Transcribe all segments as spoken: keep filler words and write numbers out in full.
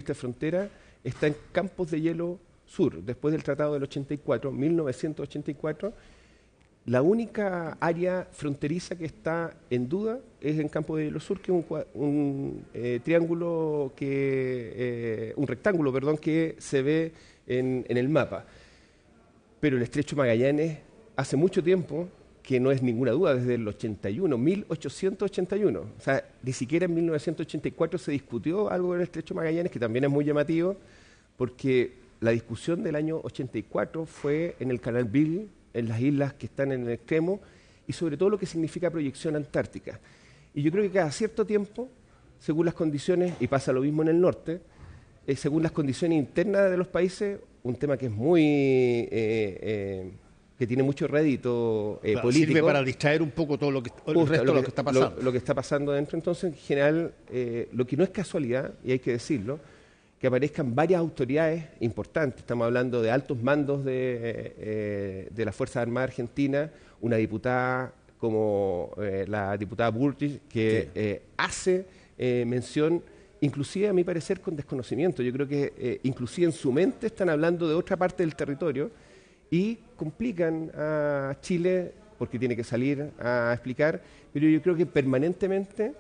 punto de vista de frontera, está en Campos de Hielo Sur, después del Tratado del ochenta y cuatro, mil novecientos ochenta y cuatro. La única área fronteriza que está en duda es en Campos de Hielo Sur, que es un, un eh, triángulo, que, eh, un rectángulo, perdón, que se ve en, en el mapa. Pero el Estrecho Magallanes hace mucho tiempo que no es ninguna duda, desde el ochenta y uno, mil ochocientos ochenta y uno. O sea, ni siquiera en mil novecientos ochenta y cuatro se discutió algo del Estrecho Magallanes, que también es muy llamativo, porque la discusión del año ochenta y cuatro fue en el Canal Beagle, en las islas que están en el extremo, y sobre todo lo que significa proyección antártica. Y yo creo que cada cierto tiempo, según las condiciones, y pasa lo mismo en el norte, eh, según las condiciones internas de los países, un tema que es muy... Eh, eh, que tiene mucho rédito eh, claro, político. Sirve para distraer un poco todo lo que, el justo, resto lo de lo que, que está pasando. Lo, lo que está pasando dentro. Entonces, en general, eh, lo que no es casualidad, y hay que decirlo, que aparezcan varias autoridades importantes. Estamos hablando de altos mandos de, eh, de las Fuerzas Armadas Argentinas, una diputada como eh, la diputada Burgess, que sí. eh, hace eh, mención, inclusive a mi parecer con desconocimiento. Yo creo que eh, inclusive en su mente están hablando de otra parte del territorio y complican a Chile porque tiene que salir a explicar, pero yo creo que permanentemente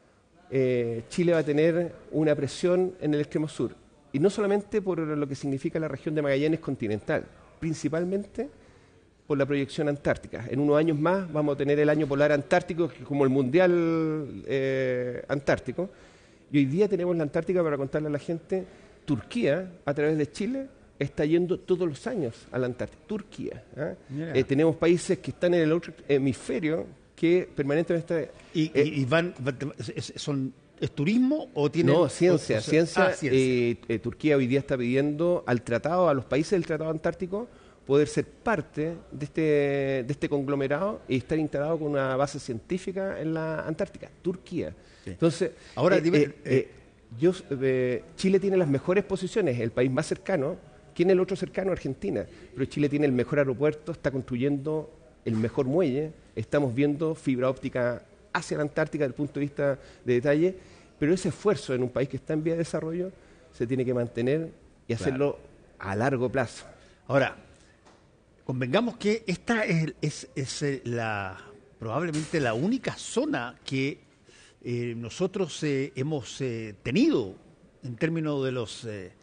eh, Chile va a tener una presión en el extremo sur, y no solamente por lo que significa la región de Magallanes continental, principalmente por la proyección antártica. En unos años más vamos a tener el año polar antártico, que es como el mundial eh, antártico, y hoy día tenemos la Antártica, para contarle a la gente, Turquía, a través de Chile, está yendo todos los años a la Antártica. Turquía. ¿eh? Yeah. Eh, tenemos países que están en el otro hemisferio que permanentemente... ¿Y, eh, y van, son, es turismo o tienen...? No, ciencia. O, o sea, ciencia, ah, ciencia. Eh, eh, Turquía hoy día está pidiendo al tratado, a los países del Tratado Antártico, poder ser parte de este, de este conglomerado y estar integrado con una base científica en la Antártica. Turquía. Sí. Entonces, ahora eh, dime, eh, eh, yo, eh, Chile tiene las mejores posiciones, el país más cercano. ¿Quién es el otro cercano? Argentina. Pero Chile tiene el mejor aeropuerto, está construyendo el mejor muelle, estamos viendo fibra óptica hacia la Antártica desde el punto de vista de detalle, pero ese esfuerzo en un país que está en vía de desarrollo se tiene que mantener y hacerlo claro. a largo plazo. Ahora, convengamos que esta es, es, es la, probablemente la única zona que eh, nosotros eh, hemos eh, tenido en términos de los... Eh,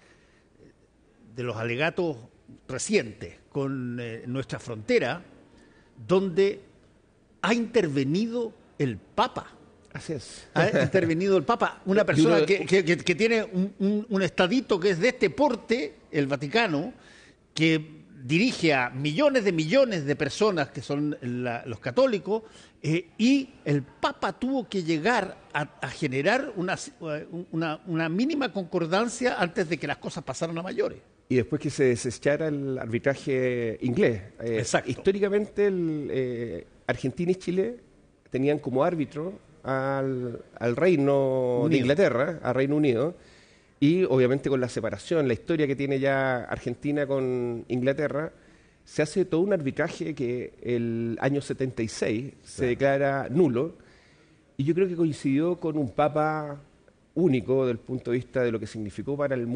de los alegatos recientes con eh, nuestra frontera, donde ha intervenido el Papa. Así es. Ha intervenido el Papa, una persona que, que, que, que tiene un, un, un estadito que es de este porte, el Vaticano, que dirige a millones de millones de personas que son la, los católicos, eh, y el Papa tuvo que llegar a, a generar una, una, una mínima concordancia antes de que las cosas pasaran a mayores. Y después que se desechara el arbitraje inglés. Eh, Exacto. Históricamente, el, eh, Argentina y Chile tenían como árbitro al, al Reino Unido de Inglaterra, al Reino Unido, y obviamente con la separación, la historia que tiene ya Argentina con Inglaterra, se hace todo un arbitraje que el año setenta y seis se claro. declara nulo, y yo creo que coincidió con un papa único desde el punto de vista de lo que significó para el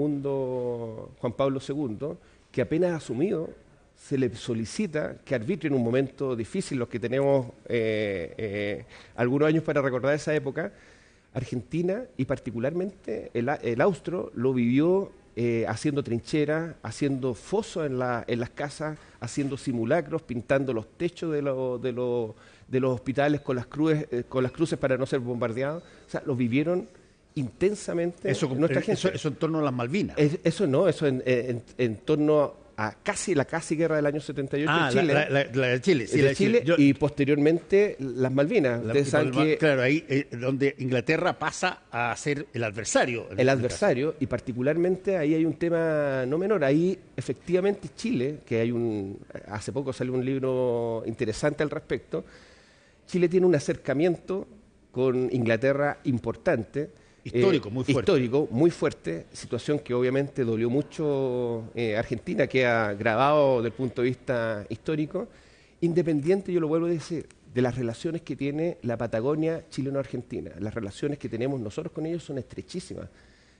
mundo Juan Pablo segundo, que apenas asumido se le solicita que arbitre en un momento difícil, los que tenemos eh, eh, algunos años para recordar esa época. Argentina, y particularmente el, el austro, lo vivió eh, haciendo trincheras, haciendo fosos en, la, en las casas, haciendo simulacros, pintando los techos de, lo, de, lo, de los hospitales con las, cruces, eh, con las cruces para no ser bombardeados. O sea, lo vivieron intensamente eso, nuestra gente. Eso, eso en torno a las Malvinas. Es, eso no, eso en, en, en torno a casi la casi guerra del año setenta y ocho ah, en Chile. La, la, la de Chile, sí, de la de Chile, Chile. Yo, y posteriormente las Malvinas. La, saben que, claro, ahí eh, donde Inglaterra pasa a ser el adversario. El adversario, y particularmente ahí hay un tema no menor. Ahí efectivamente Chile, que hay un hace poco salió un libro interesante al respecto, Chile tiene un acercamiento con Inglaterra importante. Histórico, eh, muy fuerte. Histórico, muy fuerte, situación que obviamente dolió mucho eh, Argentina, que ha grabado desde el punto de vista histórico, independiente, yo lo vuelvo a decir, de las relaciones que tiene la Patagonia chileno-argentina. Las relaciones que tenemos nosotros con ellos son estrechísimas.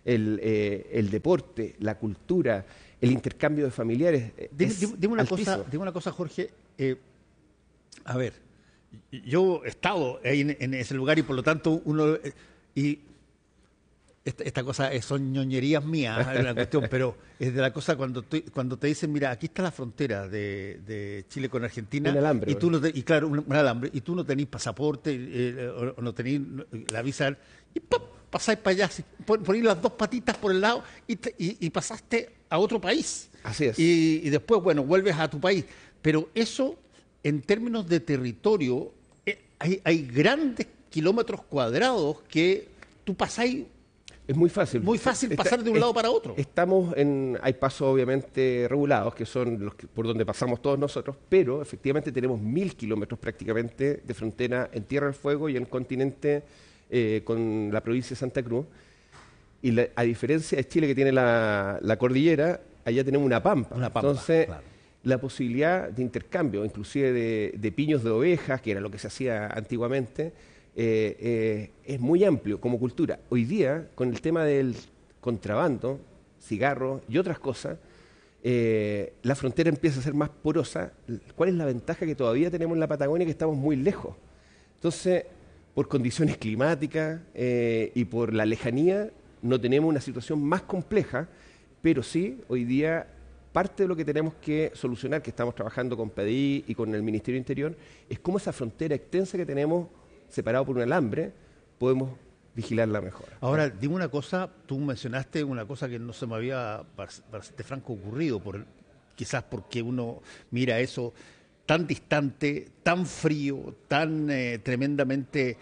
el, eh, el deporte, la cultura, el intercambio de familiares. Dime, dime, dime una, cosa, dime una cosa, Jorge. Eh, a ver, yo he estado ahí en, en ese lugar y por lo tanto uno... Eh, y esta, esta cosa es, son ñoñerías mías, es la cuestión, pero es de la cosa cuando, tú, cuando te dicen, mira, aquí está la frontera de, de Chile con Argentina. Un alambre. Y, tú no te, y claro, un, un alambre. Y tú no tenés pasaporte eh, o, o no tenés la visa. Y ¡pop! Pasáis para allá, ponéis las dos patitas por el lado y, te, y, y pasaste a otro país. Así es. Y, y después, bueno, vuelves a tu país. Pero eso, en términos de territorio, eh, hay, hay grandes kilómetros cuadrados que tú pasáis. Es muy fácil. Muy fácil Está, pasar de un es, lado para otro. Estamos en, hay pasos obviamente regulados, que son los que, por donde pasamos todos nosotros, pero efectivamente tenemos mil kilómetros prácticamente de frontera en Tierra del Fuego y en el continente eh, con la provincia de Santa Cruz. Y la, a diferencia de Chile, que tiene la, la cordillera, allá tenemos una pampa. Una pampa, Entonces, claro. La posibilidad de intercambio, inclusive de, de piños de ovejas, que era lo que se hacía antiguamente, Eh, eh, es muy amplio como cultura. Hoy día, con el tema del contrabando, cigarros y otras cosas, eh, la frontera empieza a ser más porosa. ¿Cuál es la ventaja que todavía tenemos en la Patagonia? Que estamos muy lejos. Entonces, por condiciones climáticas eh, y por la lejanía, no tenemos una situación más compleja, pero sí, hoy día, parte de lo que tenemos que solucionar, que estamos trabajando con P D I y con el Ministerio del Interior, es cómo esa frontera extensa que tenemos separado por un alambre, podemos vigilarla mejor. Ahora, dime una cosa, tú mencionaste una cosa que no se me había, para, para serte franco, ocurrido, por, quizás porque uno mira eso tan distante, tan frío, tan eh, tremendamente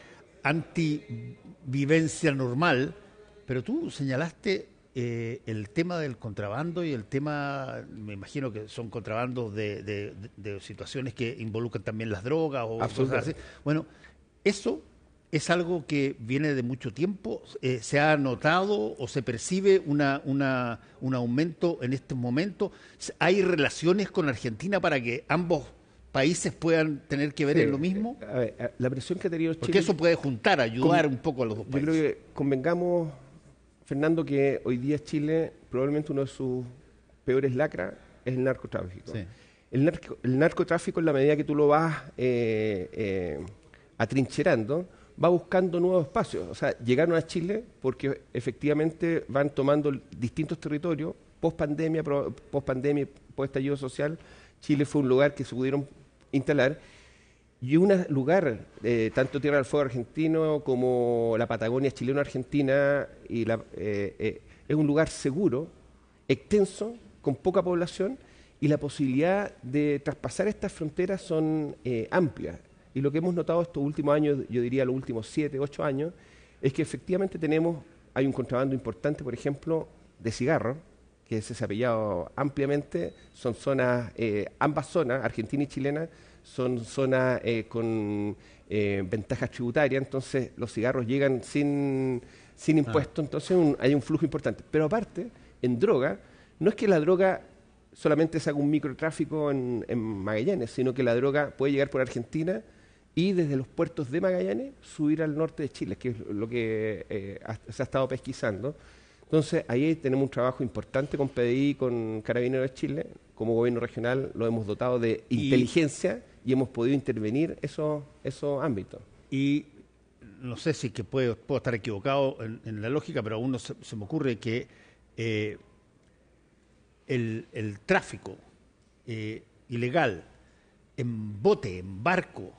anti-vivencia normal, pero tú señalaste eh, el tema del contrabando y el tema, me imagino que son contrabandos de, de, de, de situaciones que involucran también las drogas o cosas así. Bueno, ¿eso es algo que viene de mucho tiempo? Eh, ¿Se ha notado o se percibe una, una, un aumento en estos momentos? ¿Hay relaciones con Argentina para que ambos países puedan tener que ver sí, en lo mismo? A ver, la presión que ha tenido Chile... Porque eso puede juntar, ayudar con, un poco a los dos países. Yo creo que convengamos, Fernando, que hoy día Chile, probablemente uno de sus peores lacras es el narcotráfico. Sí. El, narco, el narcotráfico, en la medida que tú lo vas... Eh, eh, atrincherando, va buscando nuevos espacios. O sea, llegaron a Chile porque efectivamente van tomando distintos territorios, post pandemia, post pandemia, post estallido social. Chile fue un lugar que se pudieron instalar y un lugar, eh, tanto Tierra del Fuego argentino como la Patagonia chileno-argentina, y la, eh, eh, es un lugar seguro, extenso, con poca población, y la posibilidad de traspasar estas fronteras son eh, amplias. Y lo que hemos notado estos últimos años, yo diría los últimos siete, ocho años, es que efectivamente tenemos, hay un contrabando importante, por ejemplo, de cigarros, que se ha desarrollado ampliamente. Son zonas, eh, ambas zonas, argentina y chilena, son zonas eh, con eh, ventajas tributarias, entonces los cigarros llegan sin, sin impuestos, ah. entonces un, hay un flujo importante. Pero aparte, en droga, no es que la droga solamente se haga un microtráfico en, en Magallanes, sino que la droga puede llegar por Argentina y desde los puertos de Magallanes subir al norte de Chile, que es lo que eh, ha, se ha estado pesquisando. Entonces, ahí tenemos un trabajo importante con P D I, con Carabineros de Chile. Como gobierno regional lo hemos dotado de y, inteligencia y hemos podido intervenir esos, esos ámbitos. Y no sé si que puedo, puedo estar equivocado en, en la lógica, pero aún no se, se me ocurre que eh, el, el tráfico eh, ilegal en bote, en barco,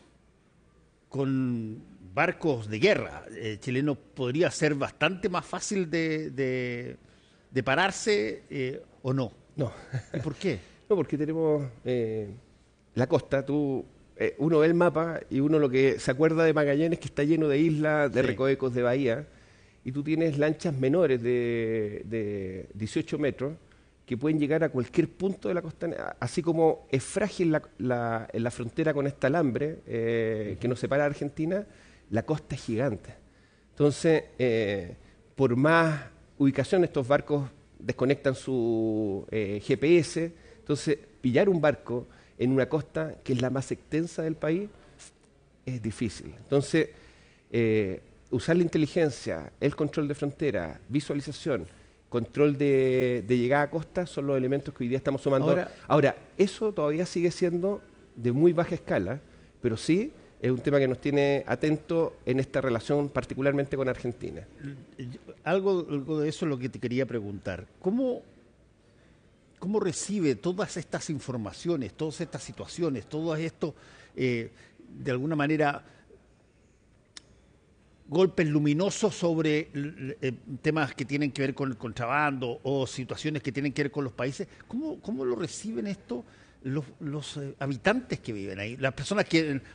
con barcos de guerra eh, chilenos podría ser bastante más fácil de, de, de pararse eh, o no. No. ¿Y por qué? No, porque tenemos eh, la costa. Tú, eh, uno ve el mapa y uno lo que se acuerda de Magallanes, que está lleno de islas, de sí. recovecos, de bahía, y tú tienes lanchas menores de, de dieciocho metros que pueden llegar a cualquier punto de la costa, así como es frágil la, la, la frontera con este alambre eh, que nos separa de Argentina, la costa es gigante. Entonces, eh, por más ubicación, estos barcos desconectan su eh, G P S, entonces pillar un barco en una costa que es la más extensa del país es difícil. Entonces, eh, usar la inteligencia, el control de frontera, visualización, control de, de llegada a costa son los elementos que hoy día estamos sumando. Ahora, Ahora, eso todavía sigue siendo de muy baja escala, pero sí es un tema que nos tiene atentos en esta relación, particularmente con Argentina. Algo, algo de eso es lo que te quería preguntar. ¿Cómo, cómo recibe todas estas informaciones, todas estas situaciones, todo esto, eh, de alguna manera, golpes luminosos sobre eh, temas que tienen que ver con el contrabando o situaciones que tienen que ver con los países? ¿Cómo, cómo lo reciben esto los, los eh, habitantes que viven ahí? Las personas que eh,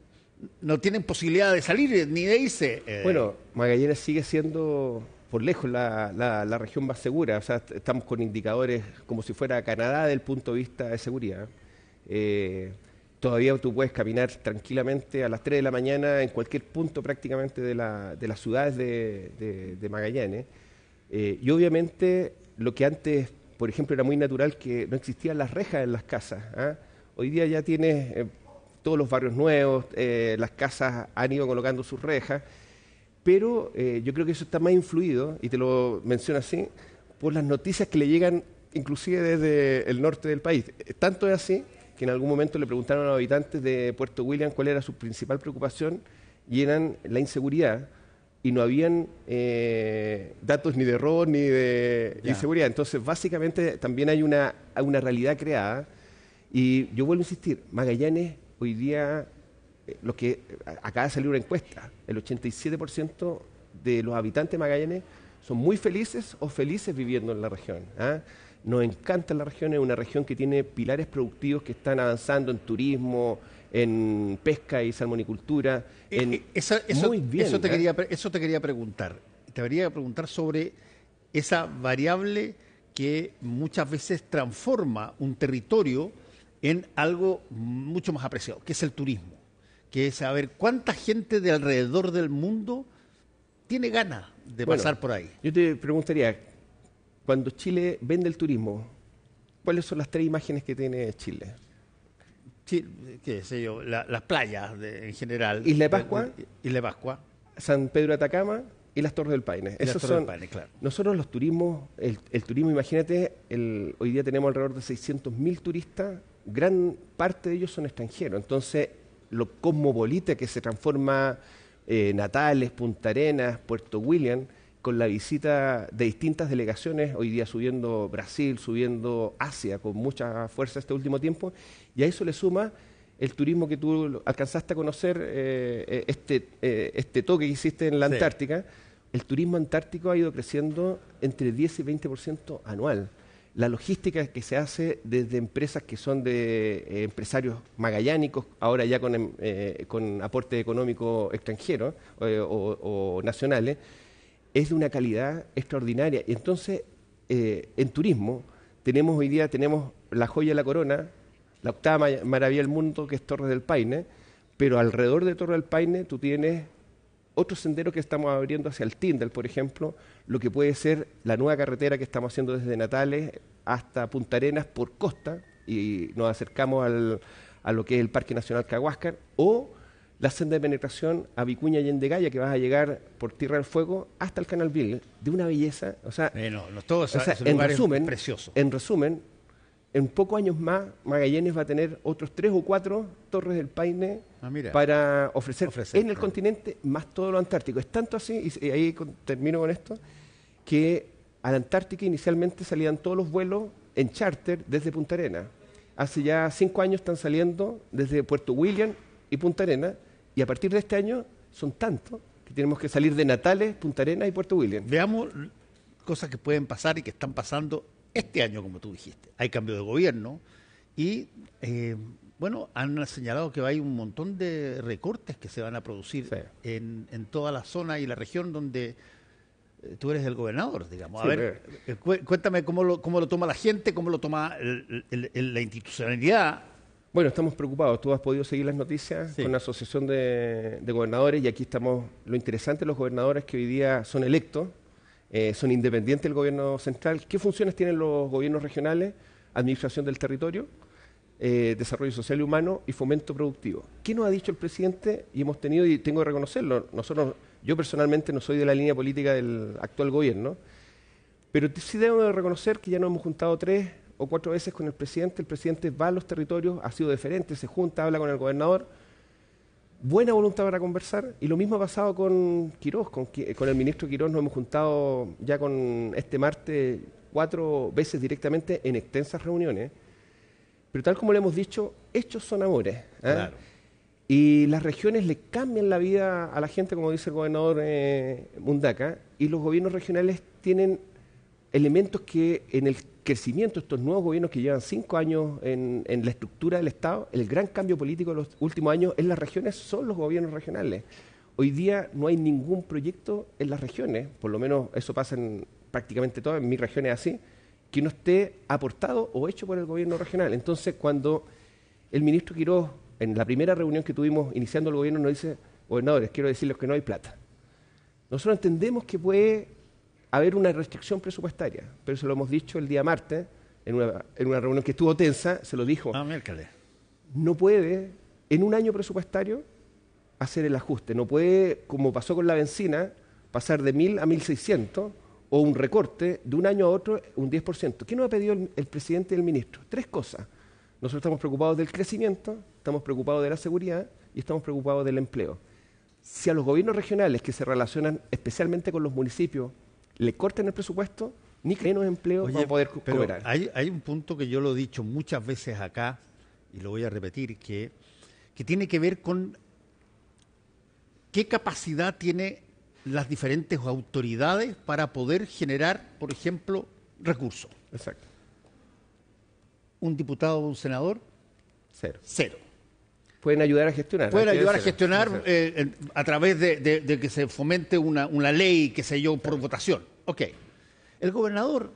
no tienen posibilidad de salir ni de irse. Eh. Bueno, Magallanes sigue siendo por lejos la, la, la región más segura. O sea, estamos con indicadores como si fuera Canadá desde el punto de vista de seguridad. Eh, Todavía tú puedes caminar tranquilamente a las tres de la mañana en cualquier punto prácticamente de, la, de las ciudades de, de, de Magallanes. Eh, y obviamente lo que antes, por ejemplo, era muy natural que no existían las rejas en las casas. ¿eh? Hoy día ya tienes eh, todos los barrios nuevos, eh, las casas han ido colocando sus rejas, pero eh, yo creo que eso está más influido, y te lo menciono así, por las noticias que le llegan inclusive desde el norte del país. Tanto es así que en algún momento le preguntaron a los habitantes de Puerto William cuál era su principal preocupación, y eran la inseguridad, y no habían eh, datos ni de robo ni de ya. inseguridad. Entonces, básicamente, también hay una, una realidad creada, y yo vuelvo a insistir, Magallanes hoy día, eh, lo que acaba de salir una encuesta, el ochenta y siete por ciento de los habitantes de Magallanes son muy felices o felices viviendo en la región. ¿eh? Nos encanta la región, es una región que tiene pilares productivos que están avanzando en turismo, en pesca y salmonicultura. En eh, esa, eso, muy bien, eso, te ¿eh? quería, eso te quería preguntar. Te quería preguntar sobre esa variable que muchas veces transforma un territorio en algo mucho más apreciado, que es el turismo. Que es saber cuánta gente de alrededor del mundo tiene ganas de bueno, pasar por ahí. Yo te preguntaría, cuando Chile vende el turismo, ¿cuáles son las tres imágenes que tiene Chile? Sí, qué sé yo, la, las playas de, en general. Isla de Pascua. Isla de Pascua. San Pedro de Atacama y las Torres del Paine. Y Esos las Torres son, del Paine, claro. Nosotros los turismos, el, el turismo, imagínate, el, hoy día tenemos alrededor de seiscientos mil turistas, gran parte de ellos son extranjeros. Entonces, lo cosmopolita que se transforma eh, Natales, Punta Arenas, Puerto William, con la visita de distintas delegaciones, hoy día subiendo Brasil, subiendo Asia con mucha fuerza este último tiempo, y a eso le suma el turismo que tú alcanzaste a conocer, eh, este, eh, este toque que hiciste en la sí. Antártica. El turismo antártico ha ido creciendo entre diez y veinte por ciento anual. La logística que se hace desde empresas que son de eh, empresarios magallánicos, ahora ya con, eh, con aporte económico extranjero eh, o, o nacionales, es de una calidad extraordinaria. Y entonces, eh, en turismo, tenemos hoy día tenemos la joya de la corona, la octava maravilla del mundo, que es Torres del Paine, pero alrededor de Torres del Paine tú tienes otro sendero que estamos abriendo hacia el Tindel, por ejemplo, lo que puede ser la nueva carretera que estamos haciendo desde Natales hasta Punta Arenas por costa, y nos acercamos al, a lo que es el Parque Nacional Cahuáscar, o la senda de penetración a Vicuña y Endegaya, que vas a llegar por Tierra del Fuego hasta el Canal Beagle, de una belleza. O sea, bueno, todos o sea, esos en lugares resumen, preciosos. En resumen, en pocos años más, Magallanes va a tener otros tres o cuatro Torres del Paine ah, para ofrecer, ofrecer en el claro. continente, más todo lo antártico. Es tanto así, y ahí con, termino con esto, que a la Antártica inicialmente salían todos los vuelos en charter desde Punta Arenas. Hace ya cinco años están saliendo desde Puerto William y Punta Arenas, y a partir de este año son tantos que tenemos que salir de Natales, Punta Arenas y Puerto William. Veamos cosas que pueden pasar y que están pasando este año, como tú dijiste. Hay cambio de gobierno y, eh, bueno, han señalado que hay un montón de recortes que se van a producir sí. en, en toda la zona y la región donde eh, tú eres el gobernador, digamos. A sí, ver, eh, cuéntame cómo lo, cómo lo toma la gente, cómo lo toma el, el, el, la institucionalidad. Bueno, estamos preocupados. Tú has podido seguir las noticias sí. con la Asociación de, de Gobernadores, y aquí estamos. Lo interesante de los gobernadores que hoy día son electos, eh, son independientes del gobierno central. ¿Qué funciones tienen los gobiernos regionales? Administración del territorio, eh, desarrollo social y humano y fomento productivo. ¿Qué nos ha dicho el presidente? Y hemos tenido, y tengo que reconocerlo, nosotros, yo personalmente no soy de la línea política del actual gobierno, Pero sí debo de reconocer que ya nos hemos juntado tres o cuatro veces con el presidente. El presidente va a los territorios, ha sido diferente, se junta, habla con el gobernador. Buena voluntad para conversar. Y lo mismo ha pasado con Quirós, con, con el ministro Quirós. Nos hemos juntado ya con este martes cuatro veces directamente en extensas reuniones. Pero tal como le hemos dicho, hechos son amores. ¿eh? Claro. Y las regiones le cambian la vida a la gente, como dice el gobernador eh, Mundaca, y los gobiernos regionales tienen elementos que en el crecimiento, estos nuevos gobiernos que llevan cinco años en, en la estructura del Estado, el gran cambio político de los últimos años en las regiones son los gobiernos regionales. Hoy día no hay ningún proyecto en las regiones, por lo menos eso pasa en prácticamente todas, en mi región es así, que no esté aportado o hecho por el gobierno regional. Entonces, cuando el ministro Quirós, en la primera reunión que tuvimos iniciando el gobierno, nos dice, gobernadores, quiero decirles que no hay plata. Nosotros entendemos que puede haber una restricción presupuestaria, pero se lo hemos dicho el día martes, en una, en una reunión que estuvo tensa, se lo dijo. Ah, miércoles. No puede, en un año presupuestario, hacer el ajuste. No puede, como pasó con la benzina, pasar de mil a mil seiscientos, o un recorte de un año a otro, un diez por ciento. ¿Qué nos ha pedido el, el presidente y el ministro? Tres cosas. Nosotros estamos preocupados del crecimiento, estamos preocupados de la seguridad y estamos preocupados del empleo. Si a los gobiernos regionales que se relacionan especialmente con los municipios le cortan el presupuesto, ni menos empleo Oye, van a poder pero cooperar. Hay, hay un punto que yo lo he dicho muchas veces acá, y lo voy a repetir, que, que tiene que ver con qué capacidad tiene las diferentes autoridades para poder generar, por ejemplo, recursos. Exacto. Un diputado o un senador, Cero. cero. Pueden ayudar a gestionar. Pueden hay que ayudar a decirlo. gestionar eh, en- a través de, de- de que se fomente una, una ley, qué sé yo, por votación. Ok. El gobernador,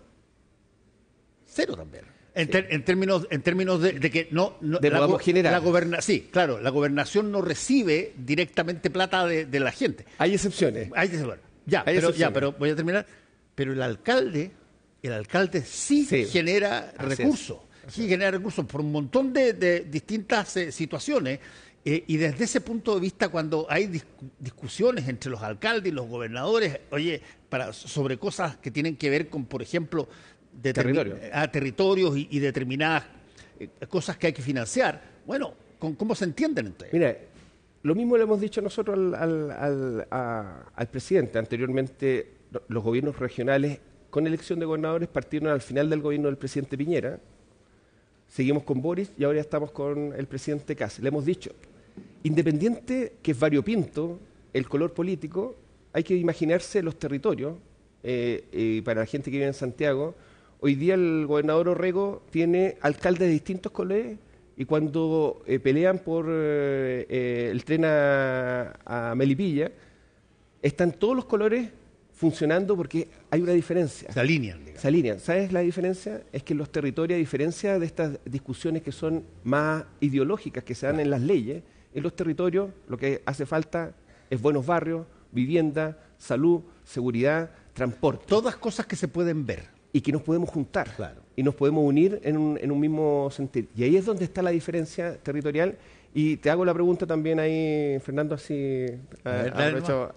cero también. En, Sí. ter- en términos, en términos de, de que no... no De la, podamos go- generar. la goberna, sí, claro, la gobernación no recibe directamente plata de, de la gente. Hay excepciones. Hay que saber. Ya, Hay pero, ya, excepciones. pero voy a terminar. Pero el alcalde, el alcalde sí, Sí. genera Así es. recursos. Sí genera recursos por un montón de, de distintas eh, situaciones. Eh, y desde ese punto de vista, cuando hay dis- discusiones entre los alcaldes y los gobernadores, oye, para, sobre cosas que tienen que ver con, por ejemplo, determi- Territorio. a territorios y, y determinadas eh, cosas que hay que financiar, bueno, con, ¿cómo se entienden entre ellos? Mira, lo mismo le hemos dicho nosotros al, al, al, a- al presidente. Anteriormente, lo- los gobiernos regionales, con elección de gobernadores, partieron al final del gobierno del presidente Piñera. Seguimos con Boris y ahora ya estamos con el presidente Kast. Le hemos dicho, independiente que es variopinto el color político, hay que imaginarse los territorios. Eh, y para la gente que vive en Santiago, hoy día el gobernador Orrego tiene alcaldes de distintos colores y cuando eh, pelean por eh, eh, el tren a, a Melipilla, están todos los colores funcionando porque hay una diferencia. Se alinean, digamos. Se alinean. ¿Sabes la diferencia? Es que en los territorios, a diferencia de estas discusiones que son más ideológicas que se dan en las leyes, en los territorios lo que hace falta es buenos barrios, vivienda, salud, seguridad, transporte. Todas cosas que se pueden ver. Y que nos podemos juntar. Claro. Y nos podemos unir en un, en un mismo sentir. Y ahí es donde está la diferencia territorial. Y te hago la pregunta también ahí, Fernando, así... A ver, ah, dale aprovecho.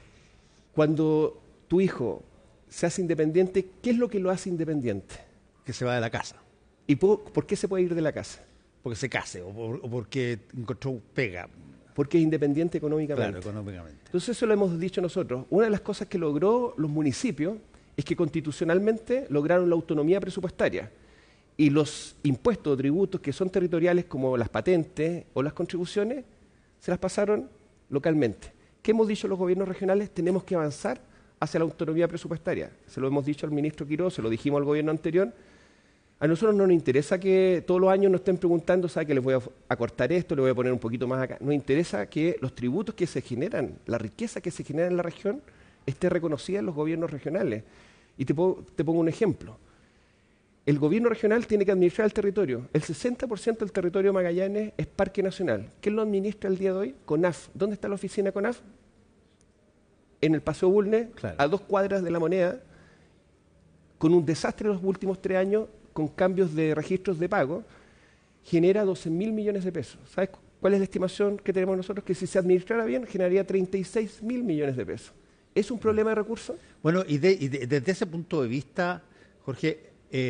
Cuando tu hijo se hace independiente, ¿qué es lo que lo hace independiente? Que se va de la casa. ¿Y po- por qué se puede ir de la casa? Porque se case o, por- o porque encontró pega. Porque es independiente económicamente. Claro, económicamente. Entonces eso lo hemos dicho nosotros. Una de las cosas que logró los municipios es que constitucionalmente lograron la autonomía presupuestaria. Y los impuestos o tributos que son territoriales, como las patentes o las contribuciones, se las pasaron localmente. ¿Qué hemos dicho los gobiernos regionales? Tenemos que avanzar hacia la autonomía presupuestaria. Se lo hemos dicho al ministro Quirós, se lo dijimos al gobierno anterior. A nosotros no nos interesa que todos los años nos estén preguntando, ¿sabe que les voy a acortar esto, le voy a poner un poquito más acá? Nos interesa que los tributos que se generan, la riqueza que se genera en la región, esté reconocida en los gobiernos regionales. Y te, puedo- te pongo un ejemplo. El gobierno regional tiene que administrar el territorio. El sesenta por ciento del territorio de Magallanes es parque nacional. ¿Quién lo administra el día de hoy? CONAF. ¿Dónde está la oficina CONAF? En el Paseo Bulnes, Claro. a dos cuadras de la Moneda, con un desastre en los últimos tres años, con cambios de registros de pago, genera doce mil millones de pesos. ¿Sabes cu- cuál es la estimación que tenemos nosotros? Que si se administrara bien, generaría treinta y seis mil millones de pesos. ¿Es un problema de recursos? Bueno, y, de, y de, desde ese punto de vista, Jorge,